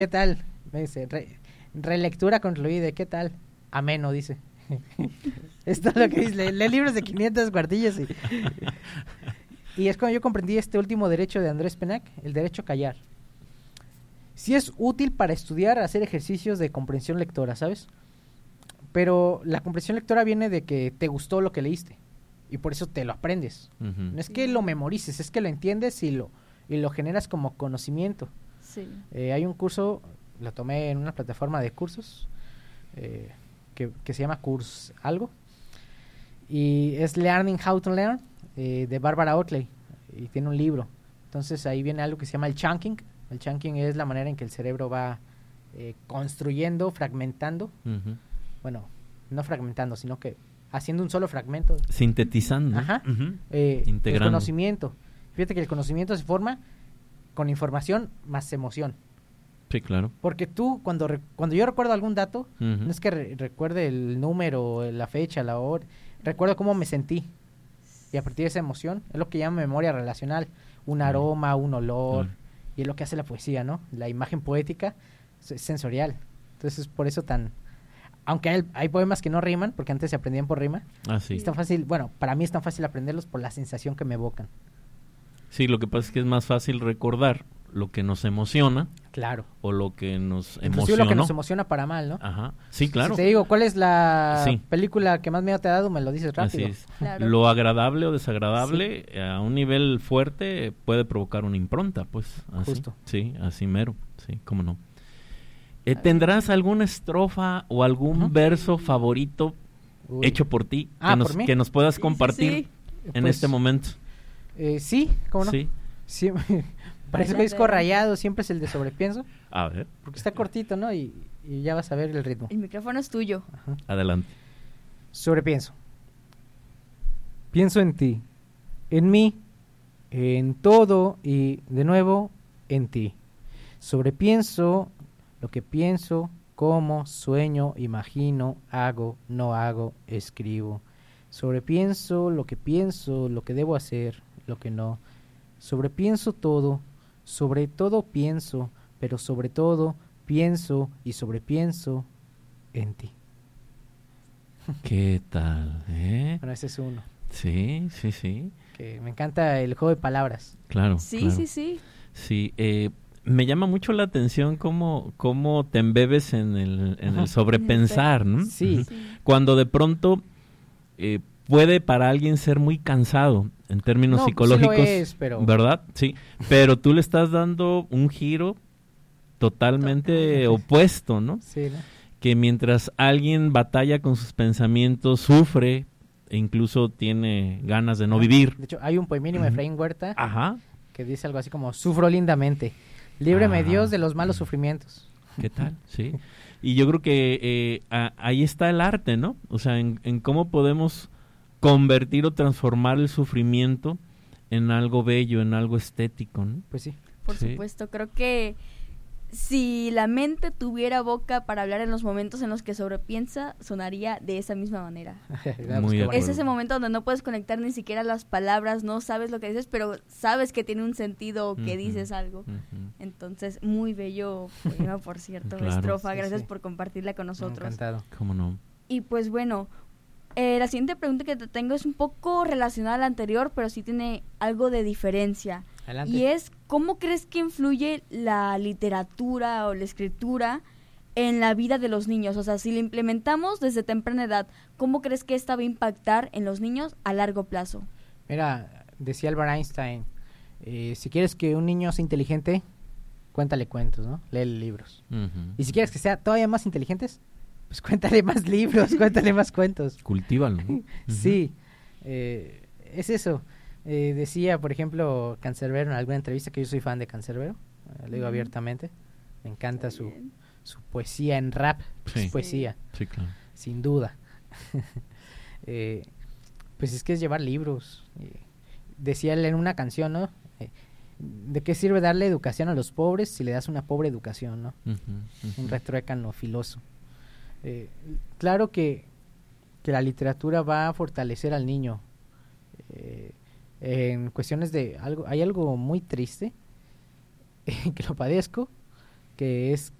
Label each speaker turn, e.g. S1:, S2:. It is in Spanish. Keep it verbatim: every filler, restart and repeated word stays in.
S1: ¿Qué tal? Me dice, re, relectura concluida, ¿qué tal? Ameno, dice. Esto es lo que dice, lee, lee libros de quinientas cuartillas y... Y es cuando yo comprendí este último derecho de Andrés Penac, el derecho a callar. Sí es útil para estudiar, hacer ejercicios de comprensión lectora, ¿sabes? Pero la comprensión lectora viene de que te gustó lo que leíste y por eso te lo aprendes. Uh-huh. No es que lo memorices, es que lo entiendes y lo, y lo generas como conocimiento.
S2: Sí.
S1: Eh, hay un curso, lo tomé en una plataforma de cursos eh, que, que se llama Course Algo y es Learning How to Learn eh, de Barbara Oakley y tiene un libro. Entonces ahí viene algo que se llama el chunking. El chunking es la manera en que el cerebro va eh, construyendo, fragmentando. Uh-huh. Bueno, no fragmentando, sino que haciendo un solo fragmento.
S3: Sintetizando.
S1: Ajá.
S3: Uh-huh.
S1: Eh,
S3: Integrando.
S1: El conocimiento. Fíjate que el conocimiento se forma con información más emoción.
S3: Sí, claro.
S1: Porque tú, cuando re- cuando yo recuerdo algún dato,
S3: uh-huh.
S1: no es que re- recuerde el número, la fecha, la hora, recuerdo cómo me sentí. Y a partir de esa emoción, es lo que llama memoria relacional. Un uh-huh. aroma, un olor, uh-huh. y es lo que hace la poesía, ¿no? La imagen poética es sensorial. Entonces es por eso tan... Aunque hay, hay poemas que no riman, porque antes se aprendían por rima.
S3: Ah, sí.
S1: Es tan fácil, bueno, para mí es tan fácil aprenderlos por la sensación que me evocan.
S3: Sí, lo que pasa es que es más fácil recordar lo que nos emociona.
S1: Claro.
S3: O lo que nos
S1: Inclusive
S3: emocionó.
S1: lo que nos emociona para mal, ¿no?
S3: Ajá. Sí, claro.
S1: Si te digo, ¿cuál es la
S3: sí.
S1: película que más miedo te ha dado? Me lo dices rápido.
S3: Así es.
S2: Claro.
S3: Lo agradable o desagradable sí. a un nivel fuerte puede provocar una impronta, pues. Así.
S1: Justo.
S3: Sí, así mero. Sí, cómo no. Eh, ¿Tendrás alguna estrofa o algún uh-huh. verso favorito Uy. hecho por ti
S1: ah,
S3: que, nos,
S1: ¿por mí?
S3: que nos puedas
S2: sí,
S3: compartir
S2: sí, sí.
S3: en
S1: pues,
S3: este momento?
S1: Eh, sí, ¿cómo no?
S3: Sí.
S1: sí Parece que disco rayado, siempre es el de sobrepienso.
S3: A ver.
S1: Porque está cortito, ¿no? Y, y ya vas a ver el ritmo.
S2: El micrófono es tuyo.
S1: Ajá.
S3: Adelante.
S1: Sobrepienso. Pienso en ti, en mí, en todo y, de nuevo, en ti. Sobrepienso lo que pienso, cómo, sueño, imagino, hago, no hago, escribo. Sobrepienso lo que pienso, lo que debo hacer, lo que no. Sobrepienso todo, sobre todo pienso, pero sobre todo pienso y sobrepienso en ti.
S3: ¿Qué tal? ¿Eh?
S1: Bueno, ese es uno.
S3: Sí, sí, sí.
S1: Que me encanta el juego de palabras.
S3: Claro.
S2: Sí,
S3: claro.
S2: sí, sí.
S3: Sí, eh, me llama mucho la atención cómo, cómo te embebes en el, en el sobrepensar, ¿no?
S1: Sí.
S2: sí.
S3: Cuando de pronto eh, puede para alguien ser muy cansado en términos
S1: no,
S3: psicológicos,
S1: sí lo es, pero...
S3: ¿verdad? Sí, pero tú le estás dando un giro totalmente opuesto, ¿no?
S1: Sí, ¿no?
S3: Que mientras alguien batalla con sus pensamientos, sufre e incluso tiene ganas de no vivir.
S1: De hecho, hay un poemínimo de Efraín Huerta
S3: Ajá.
S1: que dice algo así como, sufro lindamente, líbreme
S3: ah.
S1: Dios de los malos sufrimientos.
S3: ¿Qué tal? Sí. Y yo creo que eh, a, ahí está el arte, ¿no? O sea, en, en cómo podemos convertir o transformar el sufrimiento en algo bello, en algo estético, ¿no?
S1: Pues sí.
S2: Por
S3: sí.
S2: supuesto, creo que si la mente tuviera boca para hablar en los momentos en los que sobrepiensa, sonaría de esa misma manera.
S3: Muy
S2: es ese momento donde no puedes conectar ni siquiera las palabras, no sabes lo que dices, pero sabes que tiene un sentido, que uh-huh. dices algo.
S3: Uh-huh.
S2: Entonces, muy bello poema, por cierto,
S3: claro.
S2: estrofa.
S1: Sí,
S2: Gracias
S1: sí.
S2: por compartirla con nosotros.
S1: Encantado.
S3: ¿Cómo no?
S2: Y pues bueno, eh, la siguiente pregunta que te tengo es un poco relacionada a la anterior, pero sí tiene algo de diferencia.
S1: Adelante.
S2: Y es, ¿cómo crees que influye la literatura o la escritura en la vida de los niños? O sea, si la implementamos desde temprana edad, ¿cómo crees que esta va a impactar en los niños a largo plazo?
S1: Mira, decía Albert Einstein, eh, si quieres que un niño sea inteligente, cuéntale cuentos, ¿no? Léele libros.
S3: Uh-huh.
S1: Y si quieres que sea todavía más inteligentes, pues cuéntale más libros, cuéntale más cuentos.
S3: Cultívalo, ¿no? Uh-huh.
S1: Sí, eh, es eso. Eh, decía, por ejemplo, Cancerbero en alguna entrevista que yo soy fan de Cancerbero, eh, lo digo uh-huh. abiertamente, me encanta su, su poesía en rap,
S3: sí.
S1: es poesía,
S3: sí, claro.
S1: sin duda. eh, pues es que es llevar libros. Eh, decía él en una canción, ¿no? Eh, ¿de qué sirve darle educación a los pobres si le das una pobre educación, ¿no?
S3: Uh-huh, uh-huh.
S1: Un retruécano filoso. Eh, claro que, que la literatura va a fortalecer al niño. Eh, en cuestiones de algo, hay algo muy triste, eh, que lo padezco, que es